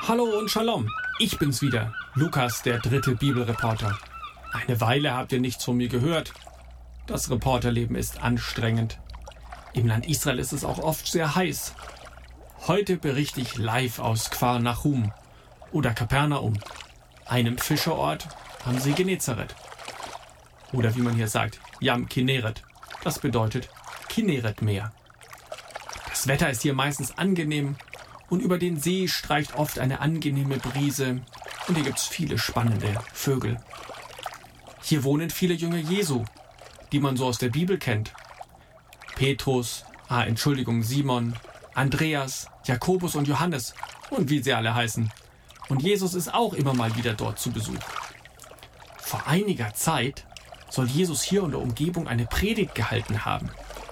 Hallo und Shalom, ich bin's wieder, Lukas, der dritte Bibelreporter. Eine Weile habt ihr nichts von mir gehört. Das Reporterleben ist anstrengend. Im Land Israel ist es auch oft sehr heiß. Heute berichte ich live aus Kfar Nachum oder Kapernaum, einem Fischerort am See Genezareth. Oder wie man hier sagt, Yam Kinneret. Das bedeutet Kinneret-Meer. Das Wetter ist hier meistens angenehm und über den See streicht oft eine angenehme Brise und hier gibt's viele spannende Vögel. Hier wohnen viele Jünger Jesu, die man so aus der Bibel kennt. Simon, Andreas, Jakobus und Johannes und wie sie alle heißen. Und Jesus ist auch immer mal wieder dort zu Besuch. Vor einiger Zeit soll Jesus hier in der Umgebung eine Predigt gehalten haben.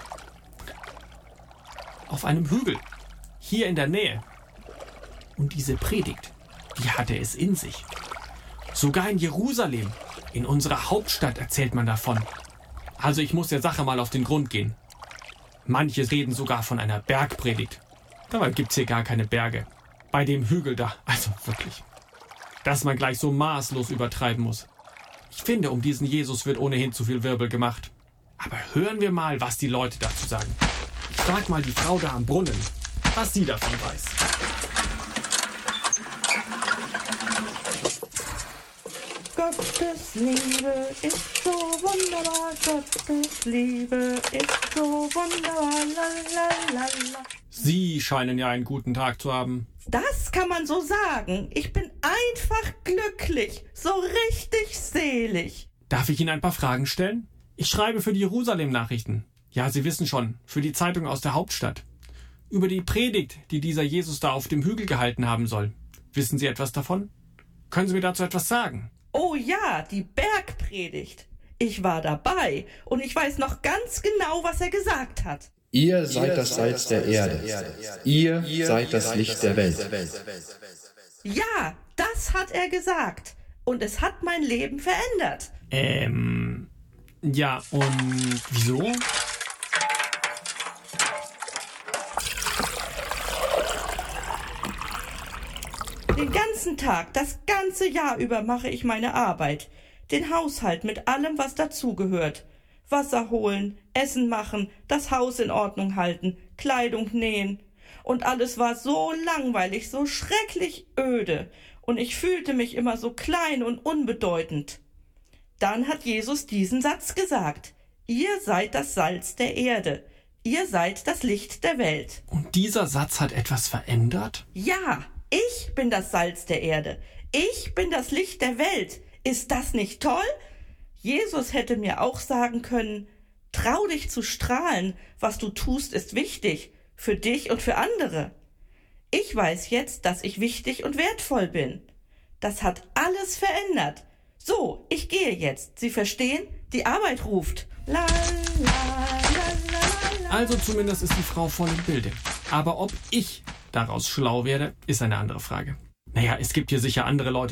Auf einem Hügel, hier in der Nähe. Und diese Predigt, die hatte es in sich. Sogar in Jerusalem, in unserer Hauptstadt, erzählt man davon. Also ich muss der Sache mal auf den Grund gehen. Manche reden sogar von einer Bergpredigt. Dabei gibt's hier gar keine Berge. Bei dem Hügel da, also wirklich. Dass man gleich so maßlos übertreiben muss. Ich finde, um diesen Jesus wird ohnehin zu viel Wirbel gemacht. Aber hören wir mal, was die Leute dazu sagen. Ich frag mal die Frau da am Brunnen, was sie davon weiß. Gottes Liebe ist so wunderbar, Gottes Liebe ist so wunderbar, lalalala. Sie scheinen ja einen guten Tag zu haben. Das kann man so sagen. Ich bin einfach glücklich, so richtig selig. Darf ich Ihnen ein paar Fragen stellen? Ich schreibe für die Jerusalem-Nachrichten. Ja, Sie wissen schon, für die Zeitung aus der Hauptstadt. Über die Predigt, die dieser Jesus da auf dem Hügel gehalten haben soll. Wissen Sie etwas davon? Können Sie mir dazu etwas sagen? Oh ja, die Bergpredigt. Ich war dabei und ich weiß noch ganz genau, was er gesagt hat. Ihr seid das Salz der Erde. Ihr seid das Licht der Welt. Ja, das hat er gesagt. Und es hat mein Leben verändert. Ja, und wieso? Den ganzen Tag, das ganze Jahr über mache ich meine Arbeit. Den Haushalt mit allem, was dazugehört. Wasser holen, Essen machen, das Haus in Ordnung halten, Kleidung nähen. Und alles war so langweilig, so schrecklich öde. Und ich fühlte mich immer so klein und unbedeutend. Dann hat Jesus diesen Satz gesagt. Ihr seid das Salz der Erde. Ihr seid das Licht der Welt. Und dieser Satz hat etwas verändert? Ja, ich bin das Salz der Erde. Ich bin das Licht der Welt. Ist das nicht toll? Jesus hätte mir auch sagen können, trau dich zu strahlen, was du tust, ist wichtig, für dich und für andere. Ich weiß jetzt, dass ich wichtig und wertvoll bin. Das hat alles verändert. So, ich gehe jetzt. Sie verstehen? Die Arbeit ruft. La, la, la, la, la. Also zumindest ist die Frau voll im Bilde. Aber ob ich daraus schlau werde, ist eine andere Frage. Naja, es gibt hier sicher andere Leute,